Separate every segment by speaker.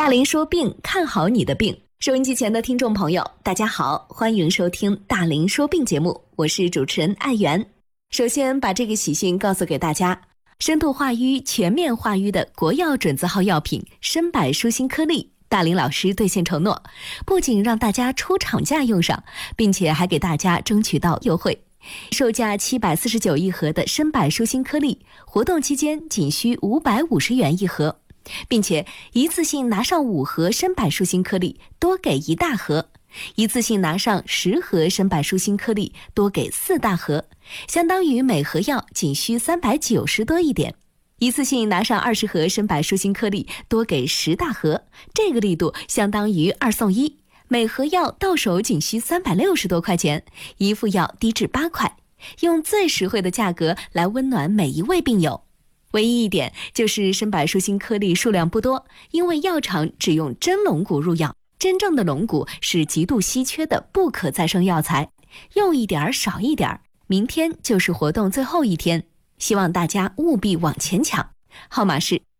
Speaker 1: 大林说病，看好你的病。收音机前的听众朋友，大家好，欢迎收听大林说病节目，我是主持人艾媛。首先把这个喜讯告诉给大家，深度化瘀、全面化瘀的国药准字号药品参柏舒心颗粒，大林老师兑现承诺，不仅让大家出厂价用上，并且还给大家争取到优惠。售价749一盒的参柏舒心颗粒，活动期间仅需550元一盒，并且一次性拿上5盒参柏舒心颗粒，多给1大盒；一次性拿上10盒参柏舒心颗粒，多给4大盒，相当于每盒药仅需390多一点。一次性拿上20盒参柏舒心颗粒，多给10大盒，这个力度相当于2送1，每盒药到手仅需360多块钱，一副药低至8块，用最实惠的价格来温暖每一位病友。唯一一点就是参柏舒心颗粒数量不多，因为药厂只用真龙骨入药，真正的龙骨是极度稀缺的不可再生药材，用一点少一点。明天就是活动最后一天，希望大家务必往前抢。号码是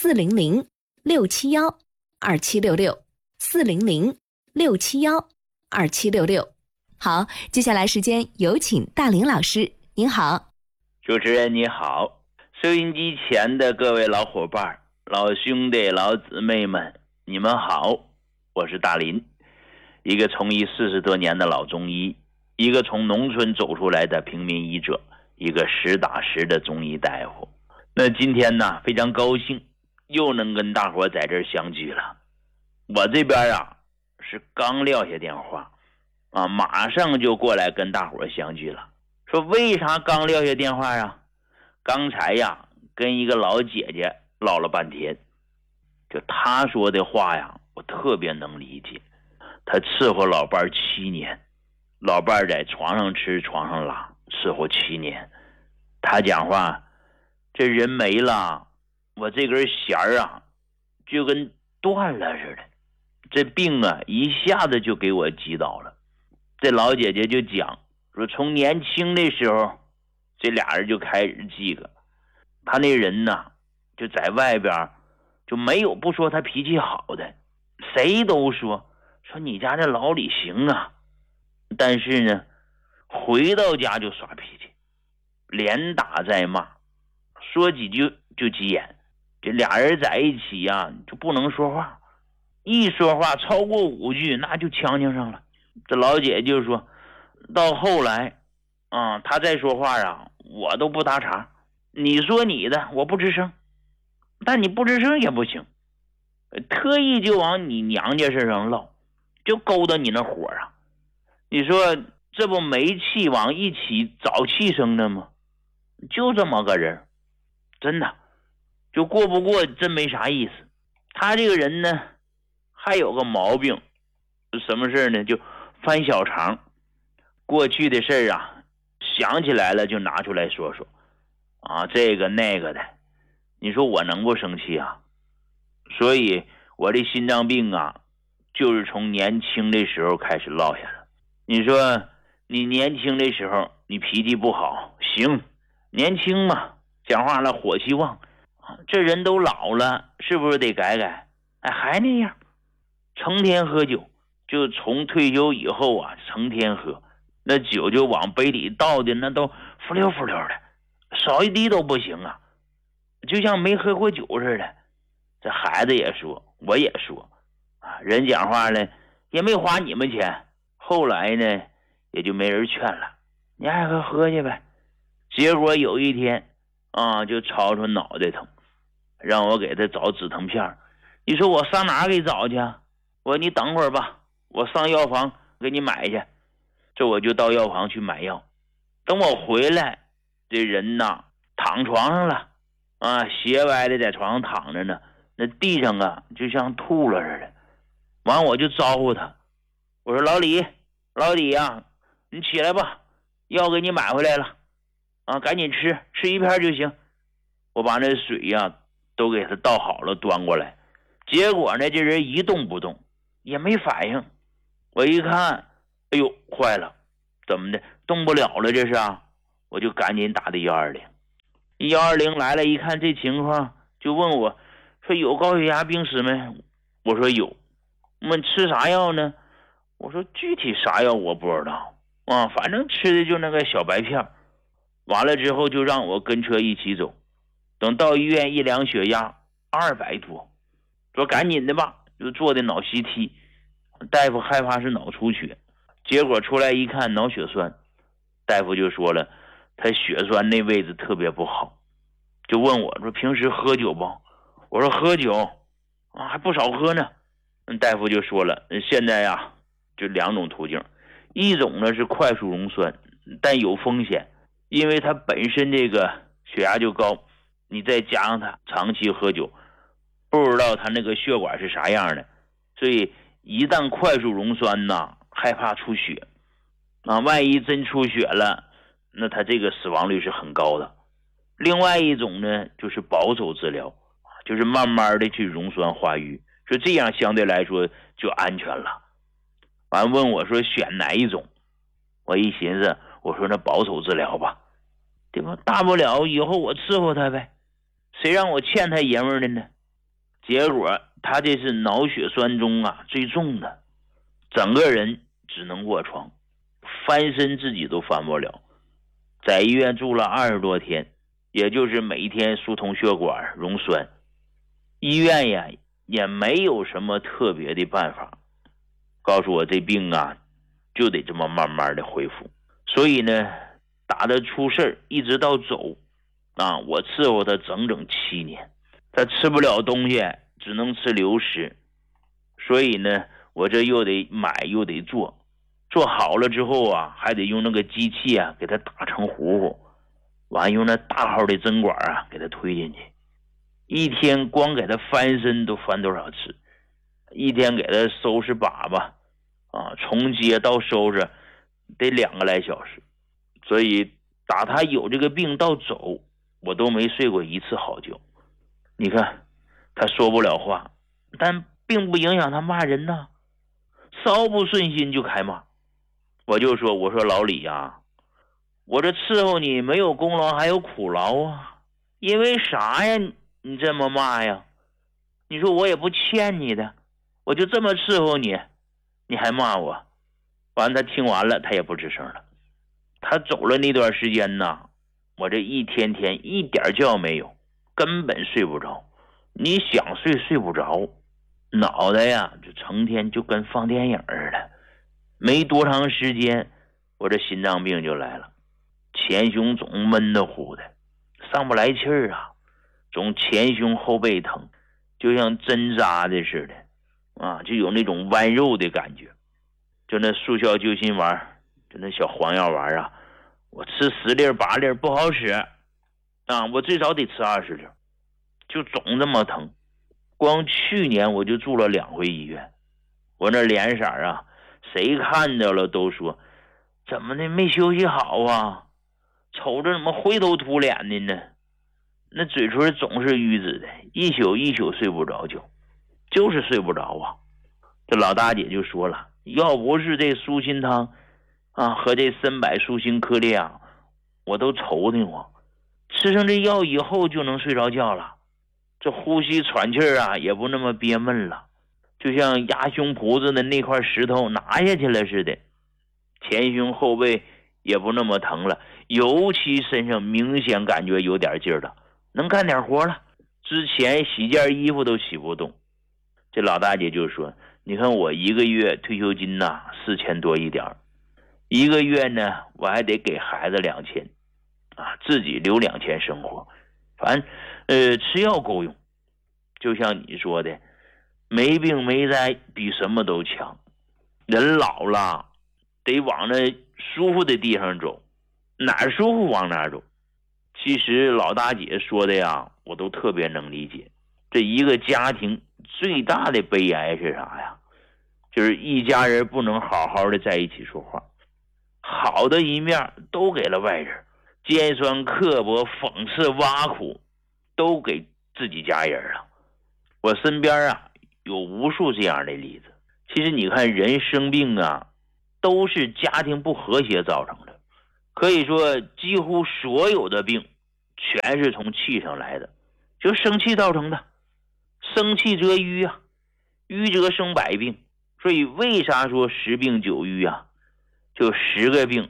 Speaker 1: 400-671-2766，400-671-2766。好，接下来时间有请大林老师。您好。
Speaker 2: 主持人你好，收音机前的各位老伙伴、老兄弟、老姊妹们，你们好，我是大林，一个从医40多年的老中医，一个从农村走出来的平民医者，一个实打实的中医大夫。那今天呢，非常高兴又能跟大伙在这儿相聚了。我这边是刚撂下电话马上就过来跟大伙相聚了。说为啥刚撂下电话刚才跟一个老姐姐唠了半天，就她说的话我特别能理解。她伺候老伴7年，老伴在床上吃床上拉，伺候7年。她讲话，这人没了，我这根弦就跟断了似的，这病一下子就给我击倒了。这老姐姐就讲说，从年轻的时候这俩人就开始记个，他那人就在外边就没有不说他脾气好的，谁都说你家这老李行但是呢回到家就耍脾气，连打带骂，说几句就急眼。这俩人在一起就不能说话，一说话超过5句那就呛上了。这老姐就说到后来他再说话我都不搭茬，你说你的我不吱声，但你不吱声也不行，特意就往你娘家身上唠，就勾搭你那火你说这不煤气往一起早气生的吗？就这么个人，真的就过不过真没啥意思。他这个人呢还有个毛病，什么事呢？就翻小肠，过去的事想起来了就拿出来说说这个那个的。你说我能不生气所以我这心脏病就是从年轻的时候开始落下了。你说你年轻的时候你脾气不好行，年轻嘛，讲话了火气旺，这人都老了，是不是得改改？还那样成天喝酒，就从退休以后成天喝，那酒就往杯里倒的那都浮溜浮溜的，少一滴都不行就像没喝过酒似的。这孩子也说，我也说人讲话了也没花你们钱，后来呢也就没人劝了，你爱喝去呗。结果有一天就吵吵脑袋疼，让我给他找止疼片。你说我上哪给找去我说你等会儿吧，我上药房给你买去。这我就到药房去买药，等我回来，这人躺床上了斜歪的在床上躺着呢，那地上就像吐了似的。完我就招呼他，我说老李你起来吧，药给你买回来了赶紧吃一片就行。我把那水都给他倒好了端过来，结果呢这人一动不动，也没反应。我一看，哎呦坏了，怎么的动不了了这是我就赶紧打的120来了，一看这情况就问我说有高血压病史没？ 我说有。我们吃啥药呢？我说具体啥药我不知道啊，反正吃的就那个小白片。完了之后就让我跟车一起走，等到医院一量血压200多，说赶紧的吧，就做的脑 CT， 大夫害怕是脑出血，结果出来一看脑血栓，大夫就说了他血栓那位置特别不好，就问我说平时喝酒不？我说喝酒啊，还不少喝呢。大夫就说了，现在呀就2种途径，一种呢是快速溶栓，但有风险，因为它本身这个血压就高，你再加上它长期喝酒，不知道它那个血管是啥样的，所以一旦快速溶栓呐，害怕出血啊，万一真出血了，那它这个死亡率是很高的。另外一种呢就是保守治疗，就是慢慢的去溶栓化瘀，说这样相对来说就安全了。完问我说选哪一种，我一寻思，我说那保守治疗吧，对吧？大不了以后我伺候他呗，谁让我欠他爷们儿的呢？结果他这是脑血栓中最重的，整个人只能卧床，翻身自己都翻不了，在医院住了20多天，也就是每天疏通血管溶栓，医院呀也没有什么特别的办法，告诉我这病就得这么慢慢的恢复。所以呢打他出事一直到走我伺候他整整7年，他吃不了东西，只能吃流食，所以呢我这又得买又得做好了之后还得用那个机器给他打成糊糊，完用那大号的针管给他推进去，一天光给他翻身都翻多少次，一天给他收拾粑粑从接到收拾得2个来小时，所以打他有这个病到走我都没睡过一次好觉。你看他说不了话，但并不影响他骂人呐，稍不顺心就开骂。我就说，我说老李我这伺候你没有功劳还有苦劳因为啥呀你这么骂呀？你说我也不欠你的，我就这么伺候你，你还骂我。完他听完了他也不吱声了。他走了那段时间我这一天天一点觉没有，根本睡不着，你想睡睡不着，脑袋就成天就跟放电影似的。没多长时间我这心脏病就来了，前胸总闷得乎的，上不来气儿总前胸后背疼，就像针扎的似的就有那种剜肉的感觉。就那速效救心丸，就那小黄药丸我吃10粒8粒不好使我最少得吃20粒，就总这么疼。光去年我就住了2回医院，我那脸色谁看着了都说怎么的没休息好瞅着怎么灰头土脸的呢？那嘴唇总是淤紫的，一宿一宿睡不着觉，就是睡不着这老大姐就说了，要不是这舒心汤和这参柏舒心颗粒我都愁的慌。吃上这药以后就能睡着觉了，这呼吸喘气也不那么憋闷了，就像压胸脯子的那块石头拿下去了似的，前胸后背也不那么疼了，尤其身上明显感觉有点劲儿了，能干点活了，之前洗件衣服都洗不动。这老大姐就说，你看我1个月退休金4000多一点，一个月呢我还得给孩子2000自己留2000生活，反正吃药够用。就像你说的，没病没灾比什么都强，人老了得往那舒服的地方走，哪儿舒服往哪儿走。其实老大姐说的我都特别能理解。这一个家庭最大的悲哀是啥呀？就是一家人不能好好的在一起说话，好的一面都给了外人，尖酸刻薄讽刺挖苦都给自己家人了。我身边有无数这样的例子。其实你看人生病都是家庭不和谐造成的，可以说几乎所有的病全是从气上来的，就生气造成的。生气则瘀淤则生百病。所以为啥说10病9瘀啊？就10个病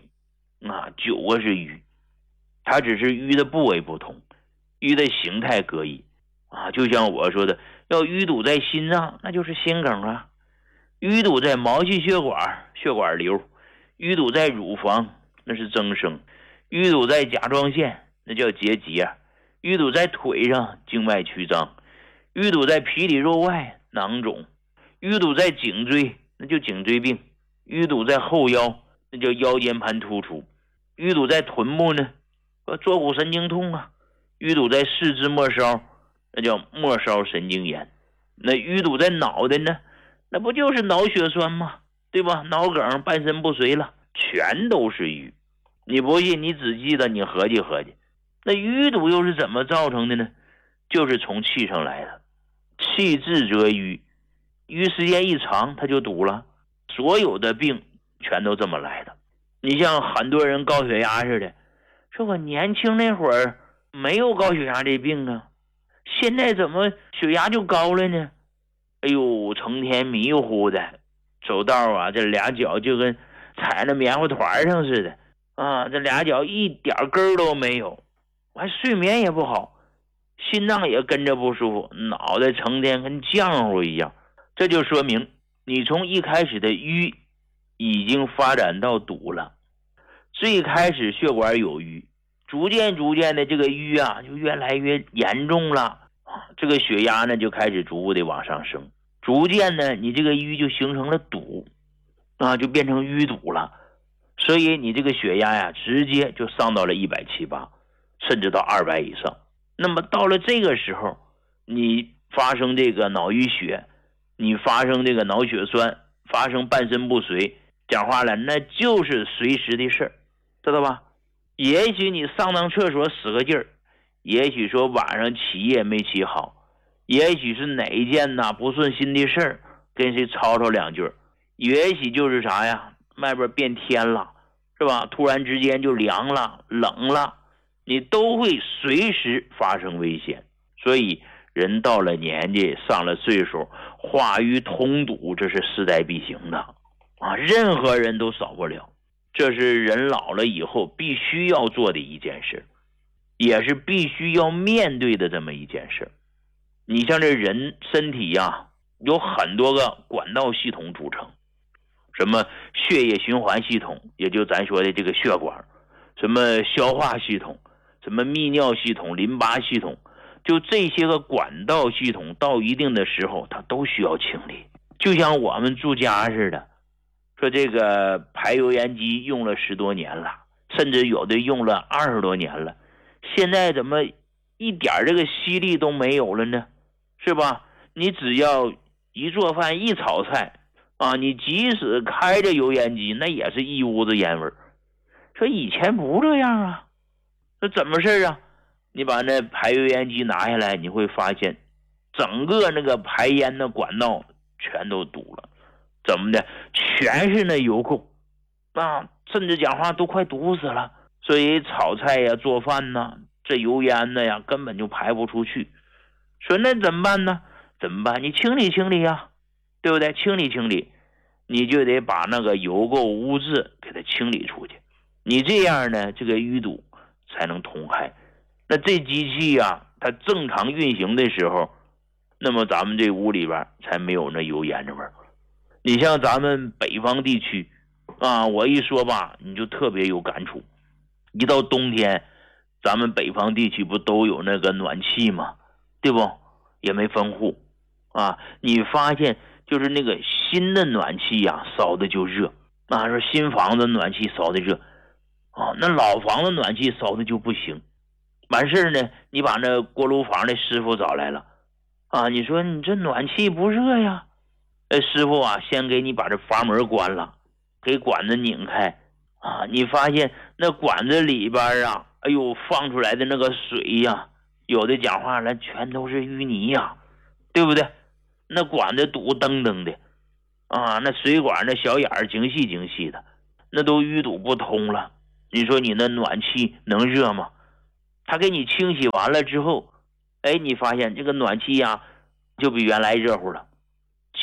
Speaker 2: 9个是瘀，它只是瘀的部位不同，瘀的形态各异就像我说的，要淤堵在心脏，那就是心梗啊；淤堵在毛细血管，血管瘤；淤堵在乳房，那是增生；淤堵在甲状腺，那叫结节；淤堵在腿上，静脉曲张；淤堵在皮里肉外，囊肿；淤堵在颈椎，那就颈椎病；淤堵在后腰，那叫腰间盘突出；淤堵在臀部呢，坐骨神经痛啊；淤堵在四肢末梢，那叫末梢神经炎；那淤堵在脑袋呢，那不就是脑血栓吗？对吧？脑梗、半身不遂了，全都是瘀。你不信，你仔细的你合计合计，那淤堵又是怎么造成的呢？就是从气上来的，气滞则瘀，瘀时间一长它就堵了。所有的病全都这么来的。你像很多人高血压似的，说我年轻那会儿没有高血压这病啊，现在怎么血压就高了呢？哎呦，成天迷糊的，走道这俩脚就跟踩在棉花团上似的这俩脚一点根都没有，还睡眠也不好，心脏也跟着不舒服，脑袋成天跟浆糊一样。这就说明你从一开始的瘀已经发展到堵了。最开始血管有瘀，逐渐的这个瘀就越来越严重了这个血压呢就开始逐步的往上升，逐渐呢你这个瘀就形成了堵就变成淤堵了。所以你这个血压直接就上到了170、180，甚至到200以上。那么到了这个时候，你发生这个脑淤血，你发生这个脑血栓，发生半身不遂，讲话了那就是随时的事儿，知道吧？也许你上趟厕所使个劲儿，也许说晚上起夜没起好，也许是哪一件不顺心的事儿跟谁吵两句，也许就是啥呀，外边变天了，是吧？突然之间就凉了冷了，你都会随时发生危险。所以人到了年纪上了岁数，化瘀通堵这是势在必行的任何人都少不了。这是人老了以后必须要做的一件事，也是必须要面对的这么一件事。你像这人身体有很多个管道系统组成，什么血液循环系统，也就咱说的这个血管，什么消化系统，什么泌尿系统、淋巴系统，就这些个管道系统到一定的时候它都需要清理。就像我们住家似的，说这个排油烟机用了10多年了，甚至有的用了20多年了，现在怎么一点这个吸力都没有了呢？是吧？你只要一做饭一炒菜你即使开着油烟机，那也是一屋子烟味。说以前不这样这怎么事你把那排油烟机拿下来，你会发现整个那个排烟的管道全都堵了。怎么的？全是那油垢甚至讲话都快堵死了。所以炒菜做饭这油烟根本就排不出去。说那怎么办呢？怎么办？你清理清理对不对？清理清理，你就得把那个油垢污渍给它清理出去。你这样呢，这个淤堵才能通开。那这机器它正常运行的时候，那么咱们这屋里边才没有那油烟的味儿。你像咱们北方地区我一说吧，你就特别有感触。一到冬天，咱们北方地区不都有那个暖气吗？对不？也没分户你发现就是那个新的暖气烧的就热说新房子暖气烧的热那老房子暖气烧的就不行。完事呢，你把那锅炉房的师傅找来了你说你这暖气不热呀？师傅先给你把这阀门关了，给管子拧开你发现那管子里边哎呦放出来的那个水有的讲话了全都是淤泥对不对？那管子堵登登的那水管那小眼儿精细的，那都淤堵不通了。你说你那暖气能热吗？他给你清洗完了之后，你发现这个暖气就比原来热乎了。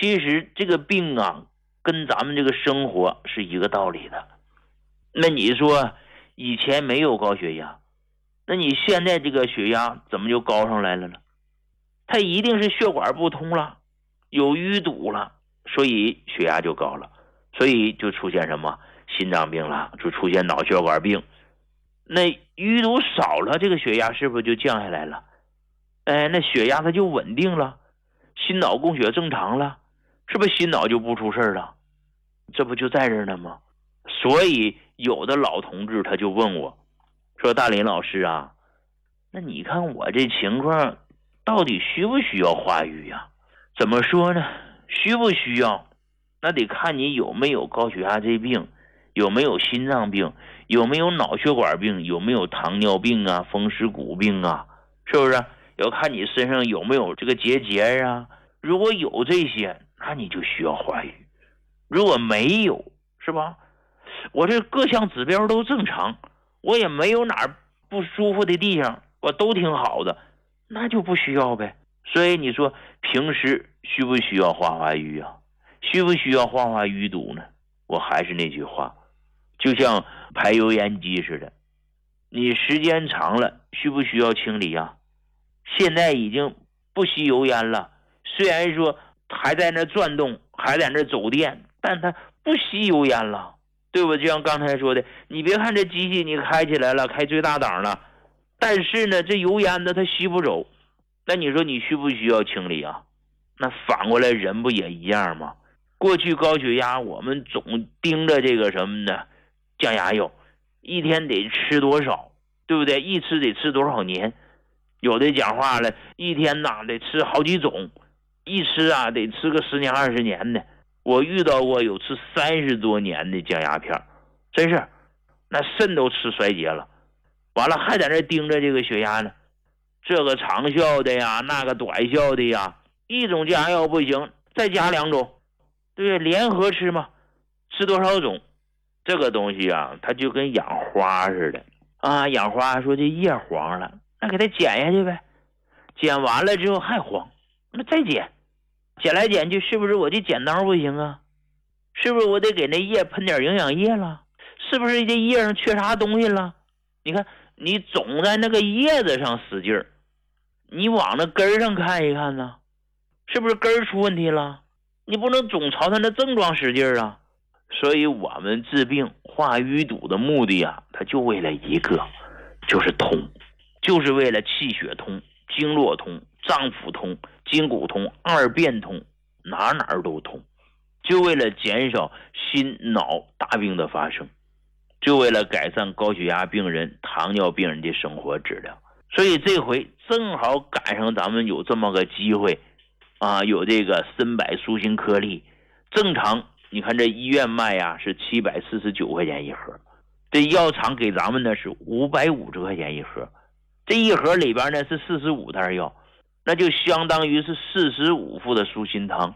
Speaker 2: 其实这个病啊，跟咱们这个生活是一个道理的。那你说以前没有高血压，那你现在这个血压怎么就高上来了呢？它一定是血管不通了，有淤堵了，所以血压就高了，所以就出现什么心脏病了，就出现脑血管病。那淤堵少了，这个血压是不是就降下来了？那血压它就稳定了，心脑供血正常了，是不是心脑就不出事了？这不就在这儿呢吗？所以有的老同志他就问我说，大林老师啊，那你看我这情况到底需不需要化瘀呀？怎么说呢？需不需要那得看你有没有高血压这病，有没有心脏病，有没有脑血管病，有没有糖尿病啊、风湿骨病啊，是不是？要看你身上有没有这个结节啊。如果有这些，那你就需要化瘀。如果没有，是吧？我这各项指标都正常，我也没有哪儿不舒服的地方，我都挺好的，那就不需要呗。所以你说平时需不需要化瘀啊？需不需要化淤堵呢？我还是那句话，就像排油烟机似的，你时间长了需不需要清理啊？现在已经不吸油烟了，虽然说还在那转动，还在那走电，但它不吸油烟了，对不？就像刚才说的，你别看这机器你开起来了，开最大档了，但是呢这油烟呢它吸不走，那你说你需不需要清理啊？那反过来人不也一样吗？过去高血压我们总盯着这个什么呢，降压药一天得吃多少，对不对？一吃得吃多少年，有的讲话了，一天呐得吃好几种，一吃啊得吃个10年20年的。我遇到过有吃30多年的降压片，真是那肾都吃衰竭了，完了还在那盯着这个血压呢，这个长效的呀，那个短效的呀，一种降压药不行，再加2种，对，联合吃嘛，吃多少种？这个东西啊，它就跟养花似的啊，养花说这叶黄了，那给它剪下去呗，剪完了之后还黄，那再剪，剪来剪去，是不是我这剪刀不行啊？是不是我得给那叶喷点营养液了？是不是这叶上缺啥东西了？你看你总在那个叶子上使劲儿，你往那根儿上看一看呢，是不是根儿出问题了？你不能总朝它那症状使劲儿啊。所以我们治病化淤堵的目的啊，它就为了一个，就是通，就是为了气血通、经络通、脏腑通、筋骨通、二便通，哪都通，就为了减少心脑大病的发生，就为了改善高血压病人、糖尿病人的生活质量。所以这回正好赶上咱们有这么个机会啊，有这个参柏舒心颗粒，正常你看这医院卖呀是749块钱一盒，这药厂给咱们呢是550块钱一盒，这一盒里边呢是45袋药，那就相当于是45副的舒心汤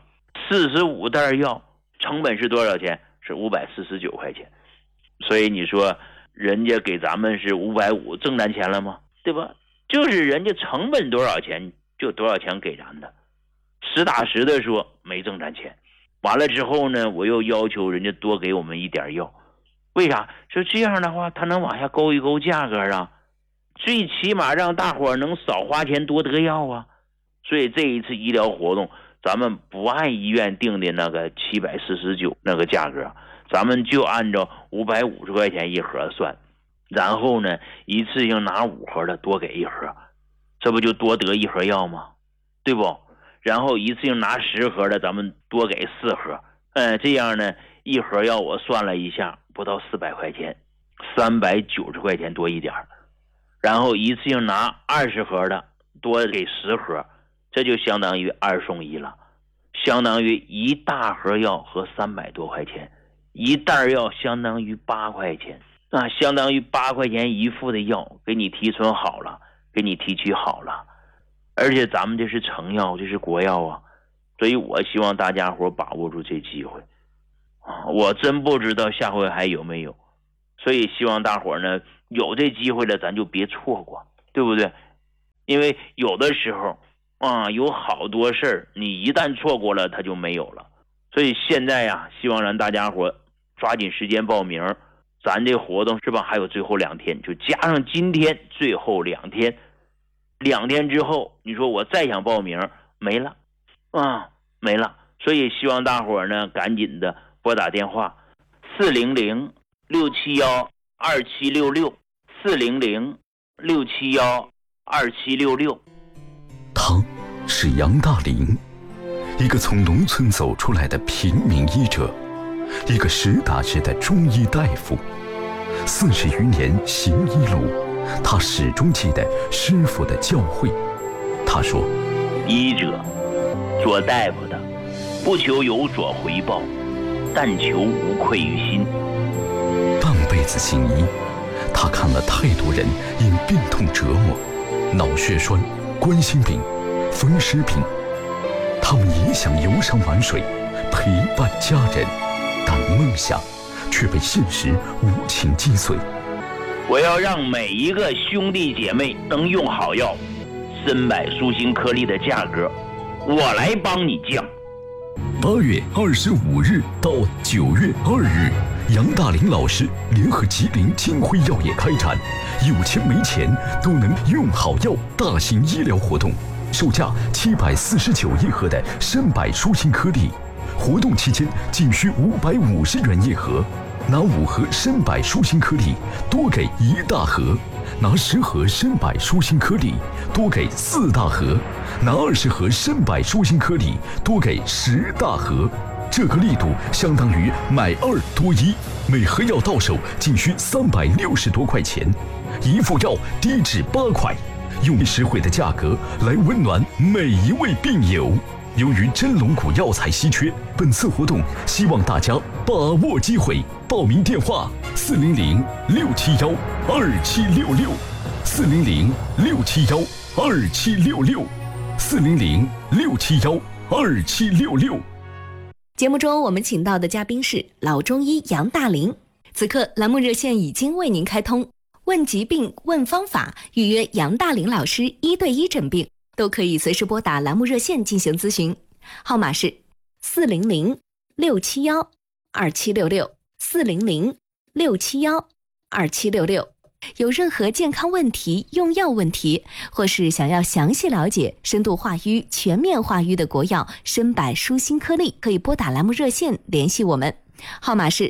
Speaker 2: ，45袋药成本是多少钱？是549块钱。所以你说人家给咱们是550，挣咱钱了吗？对吧？就是人家成本多少钱就多少钱给咱的，实打实的说没挣咱钱。完了之后呢，我又要求人家多给我们一点药，为啥？说这样的话他能往下勾一勾价格啊，最起码让大伙能少花钱多得药啊。所以这一次医疗活动咱们不按医院定的那个749那个价格，咱们就按照550块钱一盒算，然后呢一次性拿5盒的多给一盒，这不就多得一盒药吗？对不？然后一次性拿10盒的咱们多给4盒，这样呢一盒药我算了一下不到400块钱，390块钱多一点，然后一次性拿20盒的多给10盒，这就相当于2送1了，相当于一大盒药和300多块钱，一袋药相当于8块钱，那相当于8块钱一副的药给你提纯好了，给你提取好了，而且咱们这是成药，这是国药啊，所以我希望大家伙把握住这机会啊！我真不知道下回还有没有，所以希望大伙呢有这机会了咱就别错过，对不对？因为有的时候啊有好多事儿你一旦错过了它就没有了。 所以现在呀，希望让大家伙抓紧时间报名。咱这活动是吧，还有最后2天，就加上今天最后2天，2天之后你说我再想报名没了没了。所以希望大伙呢赶紧的拨打电话400-671-2766，400-671-2766。
Speaker 3: 他是杨大林，一个从农村走出来的平民医者，一个实打实的中医大夫。40余年行医路，他始终记得师傅的教诲。他说，
Speaker 2: 医者做大夫的不求有所回报，但求无愧于心。
Speaker 3: 半辈子行医，他看了太多人因病痛折磨，脑血栓、冠心病、风湿病，他们也想游山玩水，陪伴家人，但梦想却被现实无情击碎。
Speaker 2: 我要让每一个兄弟姐妹能用好药，参柏舒心颗粒的价格我来帮你降。
Speaker 3: 8月25日到9月2日，杨大林老师联合吉林金辉药业开展有钱没钱都能用好药大型医疗活动，售价749一盒的参柏舒心颗粒，活动期间仅需550元一盒，拿5盒参柏舒心颗粒多给1大盒，拿10盒参柏舒心颗粒多给4大盒，拿20盒参柏舒心颗粒多给10大盒。这个力度相当于买2多1，每盒药到手仅需360多块钱，一副药低至8块，用实惠的价格来温暖每一位病友。由于真龙骨药材稀缺，本次活动希望大家把握机会。报名电话：400-671-2766，400-671-2766，400-671-2766。
Speaker 1: 节目中我们请到的嘉宾是老中医杨大林。此刻栏目热线已经为您开通，问疾病、问方法，预约杨大林老师1对1诊病，都可以随时拨打栏目热线进行咨询。号码是400-671-2766，400-671-2766。有任何健康问题、用药问题，或是想要详细了解深度化瘀、全面化瘀的国药参柏舒心颗粒，可以拨打栏目热线联系我们。号码是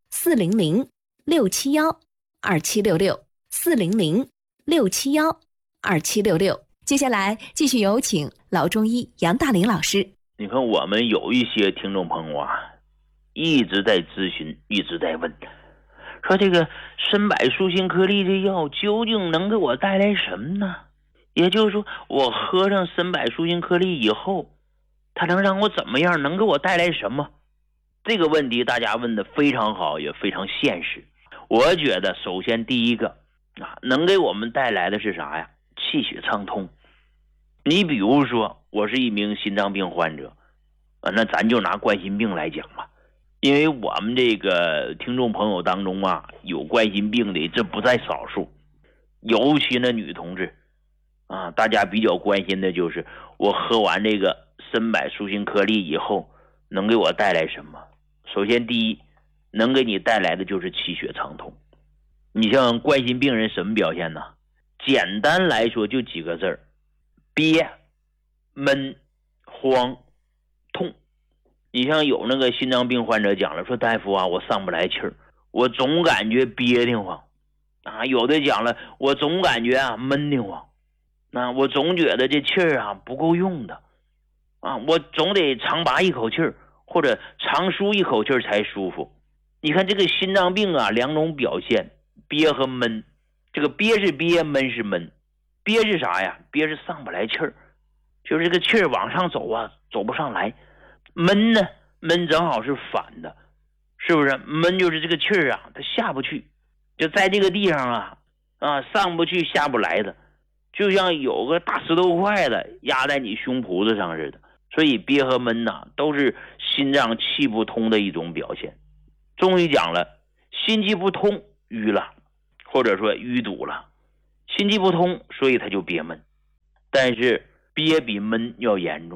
Speaker 1: 400-671-2766，400-671-2766。接下来继续有请老中医杨大林老师。
Speaker 2: 你看我们有一些听众朋友啊，一直在咨询，一直在问，说这个参柏舒心颗粒这药究竟能给我带来什么呢？也就是说，我喝上参柏舒心颗粒以后，它能让我怎么样？能给我带来什么？这个问题大家问的非常好，也非常现实。我觉得首先第一个能给我们带来的是啥呀？气血畅通。你比如说我是一名心脏病患者，那咱就拿冠心病来讲吧。因为我们这个听众朋友当中有冠心病的这不在少数，尤其那女同志大家比较关心的就是我喝完这个参柏舒心颗粒以后能给我带来什么。首先第一，能给你带来的就是气血畅通。你像冠心病人什么表现呢？简单来说就几个字儿：憋、闷、慌、痛。你像有那个心脏病患者讲了，说大夫我上不来气儿，我总感觉憋得慌有的讲了，我总感觉闷得慌我总觉得这气儿不够用的我总得长拔一口气儿，或者长舒一口气儿才舒服。你看这个心脏病2种表现，憋和闷。这个憋是憋，闷是闷。憋是啥呀？憋是上不来气儿，就是这个气儿往上走走不上来。闷呢，闷正好是反的，是不是？闷就是这个气儿它下不去，就在这个地上上不去下不来的，就像有个大石头块子压在你胸脯子上似的。所以憋和闷都是心脏气不通的一种表现。中医讲了，心气不通瘀了，或者说淤堵了。心气不通，所以它就憋闷。但是憋比闷要严重。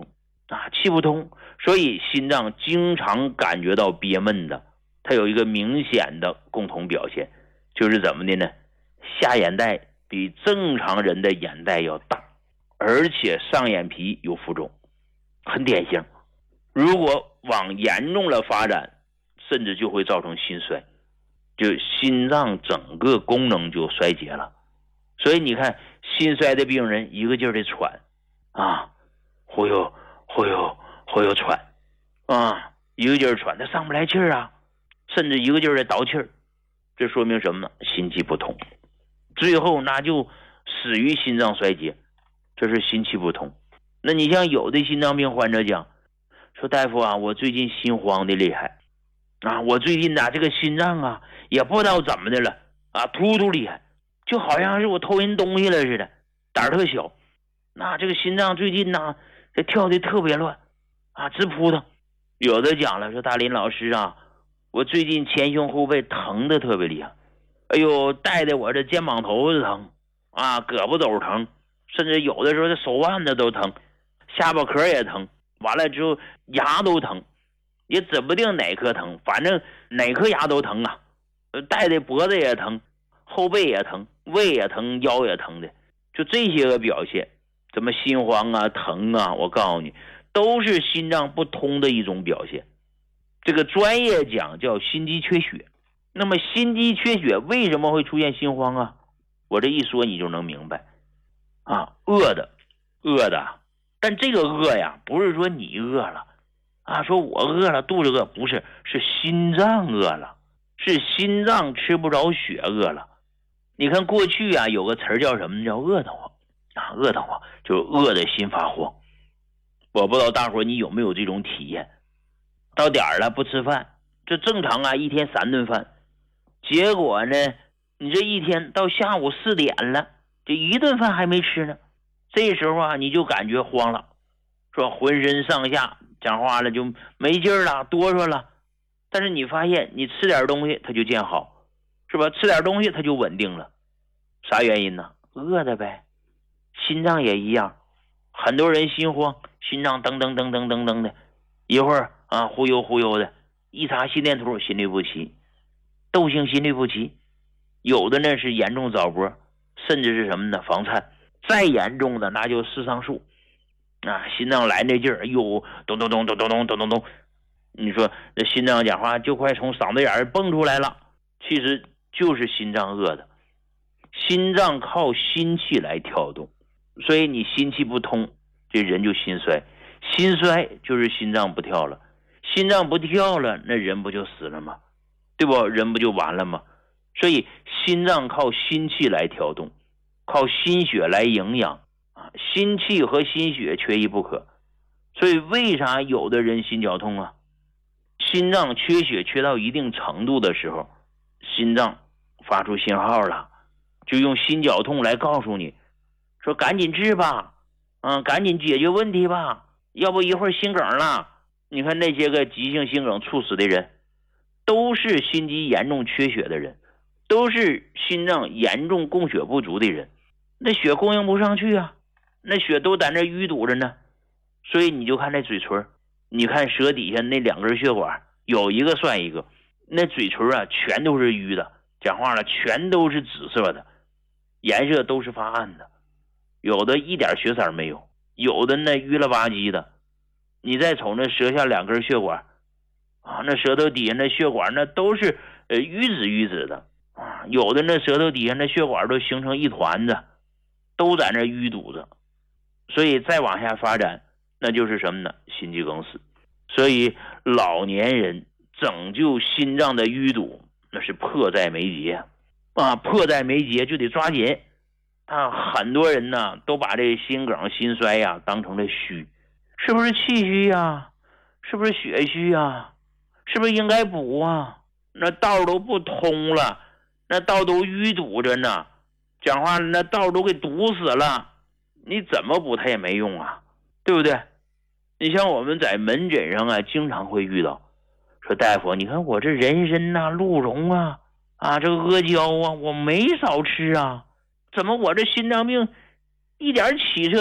Speaker 2: 气不通，所以心脏经常感觉到憋闷的。它有一个明显的共同表现，就是怎么的呢？下眼袋比正常人的眼袋要大，而且上眼皮有浮肿，很典型。如果往严重了发展，甚至就会造成心衰，就心脏整个功能就衰竭了。所以你看心衰的病人一个劲儿的喘忽悠喘一个劲儿喘，他上不来气儿啊，甚至一个劲儿的倒气儿，这说明什么呢？心气不通，最后那就死于心脏衰竭，这是心气不通。那你像有的心脏病患者讲说，大夫我最近心慌的厉害我最近这个心脏也不知道怎么的了突厉害，就好像是我偷人东西了似的，胆儿特小。这个心脏最近这跳的特别乱直扑腾。有的讲了说，大林老师我最近前胸后背疼的特别厉害，哎呦，带的我这肩膀头子疼胳膊肘疼，甚至有的时候这手腕子都疼，下巴壳也疼，完了之后牙都疼，也指不定哪颗疼，反正哪颗牙都疼带的脖子也疼，后背也疼，胃也疼，腰也疼的，就这些个表现，怎么心慌疼我告诉你，都是心脏不通的一种表现。这个专业讲叫心肌缺血。那么心肌缺血为什么会出现心慌我这一说你就能明白饿的，但这个饿呀，不是说你饿了说我饿了肚子饿，不是，是心脏饿了，是心脏吃不着血饿了。你看过去有个词叫什么，叫饿得慌饿得慌，就是饿的心发慌。我不知道大伙你有没有这种体验，到点儿了不吃饭，这正常一天3顿饭，结果呢你这一天到下午4点了，这1顿饭还没吃呢，这时候你就感觉慌了，说浑身上下讲话了就没劲儿了，哆嗦了。但是你发现你吃点东西它就见好，是吧？吃点东西它就稳定了，啥原因呢？饿的呗。心脏也一样，很多人心慌，心脏噔噔噔噔噔噔的，一会儿忽悠的，一查心电图心律不齐，窦性心律不齐，有的呢是严重早搏，甚至是什么呢？房颤，再严重的那就肾上素心脏来那劲儿，咚咚咚咚咚咚咚咚咚，你说这心脏讲话就快从嗓子眼儿蹦出来了，其实就是心脏饿的。心脏靠心气来跳动，所以你心气不通，这人就心衰，心衰就是心脏不跳了，心脏不跳了，那人不就死了吗？对不？人不就完了吗？所以心脏靠心气来跳动，靠心血来营养心气和心血缺一不可。所以为啥有的人心绞痛心脏缺血缺到一定程度的时候，心脏发出信号了，就用心绞痛来告诉你说赶紧治吧赶紧解决问题吧，要不一会儿心梗了。你看那些个急性心梗猝死的人，都是心肌严重缺血的人，都是心脏严重供血不足的人，那血供应不上去那血都在那淤堵着呢。所以你就看那嘴唇，你看舌底下那2根血管，有一个算一个，那嘴唇全都是淤的，讲话了全都是紫色的，颜色都是发暗的，有的一点血色没有，有的那淤了吧唧的。你再瞅那舌下2根血管那舌头底下那血管那都是淤紫的有的那舌头底下那血管都形成一团子，都在那淤堵着。所以再往下发展，那就是什么呢？心肌梗死。所以老年人拯救心脏的淤堵，那是迫在眉睫迫在眉睫就得抓紧很多人呢都把这心梗心衰当成了虚，是不是气虚是不是血虚是不是应该补那道都不通了，那道都淤堵着呢，讲话那道都给堵死了，你怎么补它也没用对不对？你像我们在门诊上经常会遇到，说大夫你看我这人参鹿茸这个阿胶我没少吃怎么我这心脏病一点起色